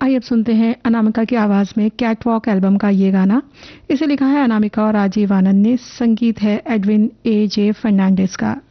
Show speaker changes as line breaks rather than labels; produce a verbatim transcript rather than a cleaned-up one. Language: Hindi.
आइए अब सुनते हैं अनामिका की आवाज में कैट वॉक एल्बम का ये गाना। इसे लिखा है अनामिका और राजीव आनंद ने, संगीत है एडविन ए जे फर्नांडिस का।